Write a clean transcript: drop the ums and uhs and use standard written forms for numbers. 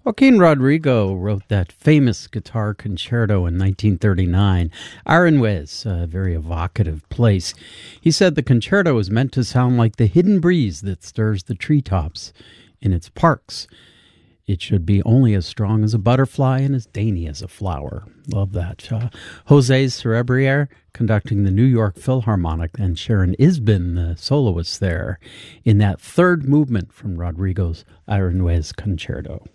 Joaquin Rodrigo wrote that famous guitar concerto in 1939. Aranjuez, a very evocative place. He said the concerto is meant to sound like the hidden breeze that stirs the treetops in its parks. It should be only as strong as a butterfly and as dainty as a flower. Love that. Jose Cerebriere conducting the New York Philharmonic, and Sharon Isbin, the soloist there, in that third movement from Rodrigo's Aranjuez Concerto.